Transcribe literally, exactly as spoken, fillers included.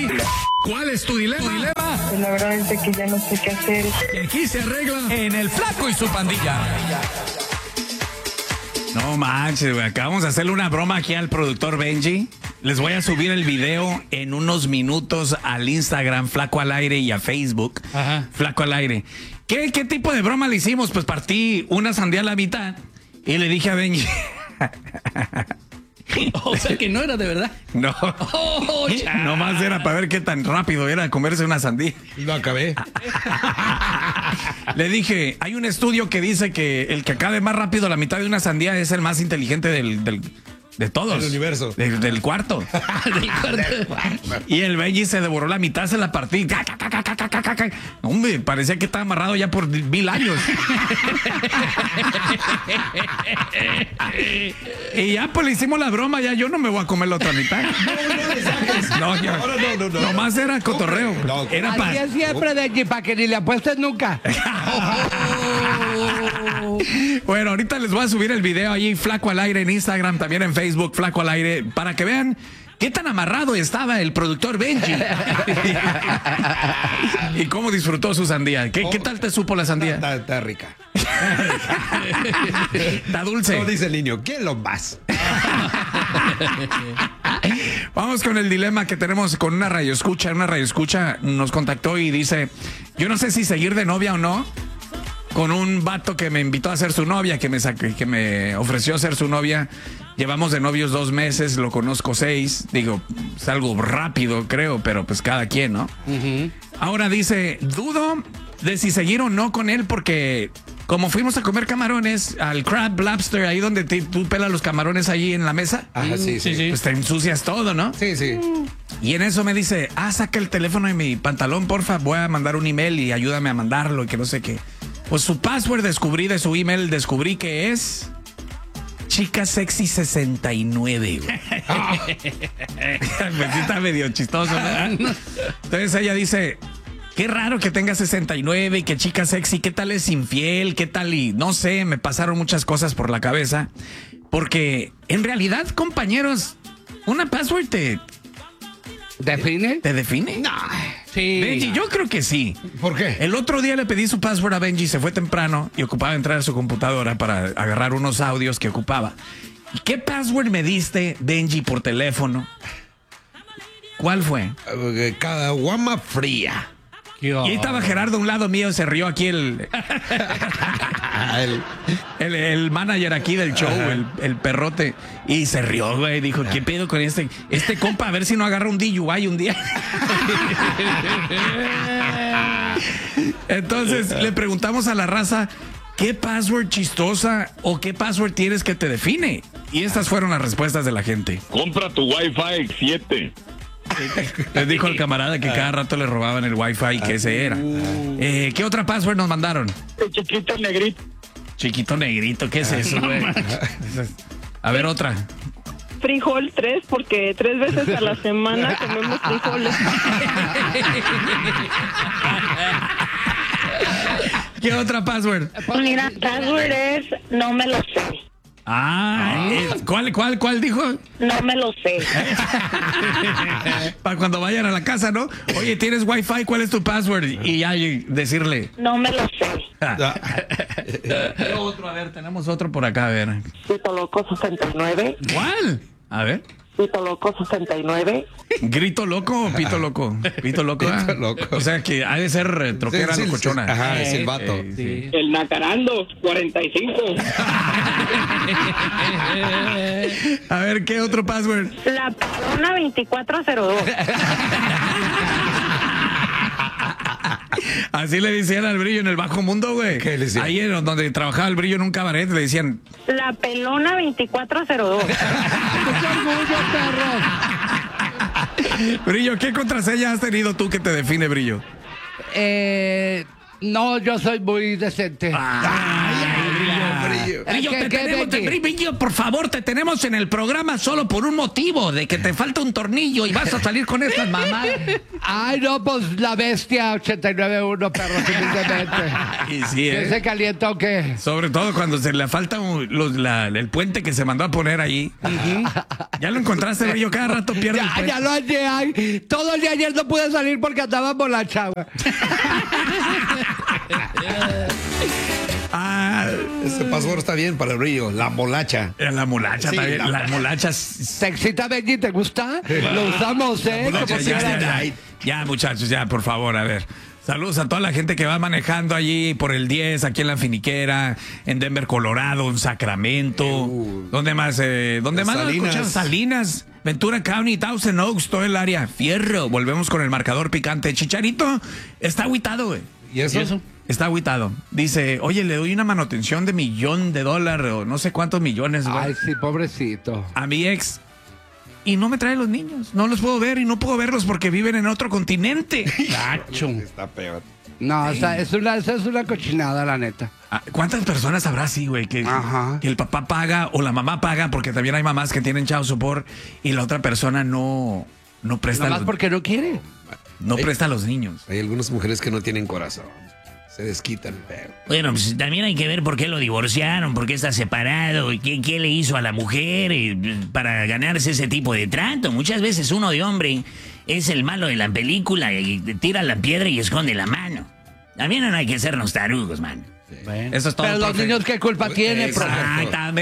¿Cuál es tu dilema? ¿Tu dilema? Pues la verdad es de que ya no sé qué hacer. Y aquí se arregla en El Flaco y su pandilla. No manches, güey. Acabamos de hacerle una broma aquí al productor Benji. Les voy a subir el video en unos minutos al Instagram, Flaco al Aire, y a Facebook, Ajá. Flaco al Aire. ¿Qué, ¿Qué tipo de broma le hicimos? Pues partí una sandía a la mitad y le dije a Benji... O sea que no era de verdad. No. Oh, nomás era para ver qué tan rápido era comerse una sandía. Y lo acabé. Le dije, hay un estudio que dice que el que acabe más rápido la mitad de una sandía es el más inteligente del, del, de todos. Del universo. De, del cuarto. Del cuarto. Y el Benji se devoró la mitad, se la partí. Hombre, parecía que estaba amarrado ya por mil años. Y ya pues le hicimos la broma, ya yo no me voy a comer la otra mitad. No, ya. No, no, no, no. Nomás era cotorreo. No, no. Era para... Así es siempre, Benji, para que ni le apuestes nunca. Bueno, ahorita les voy a subir el video ahí, Flaco al Aire, en Instagram, también en Facebook, Flaco al Aire, para que vean qué tan amarrado estaba el productor Benji. Y cómo disfrutó su sandía. ¿Qué, ¿qué tal te supo la sandía? Está, está rica. Está dulce. Como dice el niño, ¿quién lo más? Vamos con el dilema que tenemos con una radioescucha. Una radioescucha nos contactó y dice, yo no sé si seguir de novia o no con un vato que me invitó a ser su novia, que me, que me ofreció ser su novia. Llevamos de novios dos meses, lo conozco seis. Digo, es algo rápido, creo, pero pues cada quien, ¿no? Uh-huh. Ahora dice, dudo de si seguir o no con él porque como fuimos a comer camarones al Crab Lobster, ahí donde te, tú pelas los camarones ahí en la mesa. Ajá, sí, sí, sí. Pues te ensucias todo, ¿no? Sí, sí. Y en eso me dice, ah, saca el teléfono de mi pantalón, porfa, voy a mandar un email y ayúdame a mandarlo y que no sé qué. Pues su password descubrí de su email, descubrí que es Chica Sexy sesenta y nueve. Oh. Pues sí está medio chistoso, ¿no? Entonces ella dice, qué raro que tenga sesenta y nueve y que Chica Sexy, ¿qué tal es infiel? ¿Qué tal? Y no sé, me pasaron muchas cosas por la cabeza. Porque en realidad, compañeros, una password te... ¿Define? ¿Te define? No. Sí. Benji, yo creo que sí. ¿Por qué? El otro día le pedí su password a Benji, se fue temprano y ocupaba entrar a su computadora para agarrar unos audios que ocupaba. ¿Y qué password me diste, Benji, por teléfono? ¿Cuál fue? Uh, caguama fría. Y ahí estaba Gerardo a un lado mío, se rió aquí el el, el, el manager aquí del show, el, el perrote, y se rió, güey, dijo, ¿qué pedo con este este compa? A ver si no agarra un D U I un día. Entonces le preguntamos a la raza, ¿qué password chistosa o qué password tienes que te define? Y estas fueron las respuestas de la gente. Compra tu Wi-Fi siete. Les dijo el camarada que cada rato le robaban el wifi, que ese era. Eh, ¿Qué otra password nos mandaron? Chiquito negrito. Chiquito negrito, ¿qué es eso, güey? A ver, otra. Frijol tres, porque tres veces a la semana comemos frijoles. ¿Qué otra password? Mira, password es no me lo sé. Ah, eh, ¿cuál, cuál, cuál dijo? No me lo sé. Para cuando vayan a la casa, ¿no? Oye, ¿tienes wifi? ¿Cuál es tu password? Y ya decirle. No me lo sé. Ah. Otro, a ver, tenemos otro por acá, a ver. Pito Loco sesenta y nueve. ¿Cuál? A ver. Pito Loco sesenta y nueve. ¿Grito loco o pito loco? Pito loco. ¿eh? Pito loco. O sea que ha de ser eh, troquera sí, sí, locochona. Sí, ajá, eh, es el vato. Eh, sí. El Nacarando cuarenta y cinco. A ver, ¿qué otro password? La Pelona veinticuatro cero dos. Así le decían al Brillo en el bajo mundo, güey. ¿Qué le decían? Ahí en donde trabajaba el Brillo en un cabaret le decían... La Pelona veinticuatro cero dos. Brillo, ¿qué contraseña has tenido tú que te define, Brillo? Eh, no, yo soy muy decente. Ay, ay, Brillo, Brillo. Brillo. Brillo, ¿Qué- te qué, tenemos, te- Becky? Brillo, por favor, te tenemos en el programa solo por un motivo, de que te falta un tornillo y vas a salir con estas mamadas. Ay, no, pues la bestia ochenta y nueve punto uno, perro, humildemente. Y sí, ¿Que ¿eh? se calienta o qué? Sobre todo cuando se le falta un- los- la- el puente que se mandó a poner ahí. Ya lo encontraste, Brillo, cada rato pierde el Ya, puente. ya lo hallé. Ay, todo el día ayer no pude salir porque andaba por la chava. Ah, Ese password está bien para el brillo. La molacha. la mulacha Sí, también. la Las mulachas. ¿Te excita, Benji? ¿Te gusta? Lo usamos, ¿eh? Bueno, Como Ya, si ya, fuera- ya, ya. Ya, muchachos, ya, por favor, a ver. Saludos a toda la gente que va manejando allí por el diez, aquí en la Finiquera, en Denver, Colorado, en Sacramento. Uh, ¿Dónde más? Eh, ¿Dónde más? Salinas. Salinas. Salinas, Ventura County, Thousand Oaks, todo el área. Fierro. Volvemos con el marcador picante. Chicharito está agüitado, güey. ¿Y eso? ¿Y eso? Está agüitado. Dice, oye, le doy una manutención de millón de dólares o no sé cuántos millones, güey, Ay, sí, pobrecito. a mi ex. Y no me trae los niños. No los puedo ver y no puedo verlos porque viven en otro continente. Gacho. Está peor. No, o sea, es una, esa es una cochinada, la neta. Ah, ¿cuántas personas habrá así, güey? Que, Ajá. que el papá paga o la mamá paga, porque también hay mamás que tienen child support y la otra persona no, no presta, Nada más los, porque no quiere. no presta a los niños. Hay algunas mujeres que no tienen corazón. Se desquitan. Pero... Bueno, pues también hay que ver por qué lo divorciaron, por qué está separado, y qué, qué le hizo a la mujer eh, para ganarse ese tipo de trato. Muchas veces uno de hombre es el malo de la película y tira la piedra y esconde la mano. También no hay que sernos tarugos, man. Bueno. Eso es todo, Pero los profe. niños, ¿qué culpa tienen, Exacto. profe? Exactamente.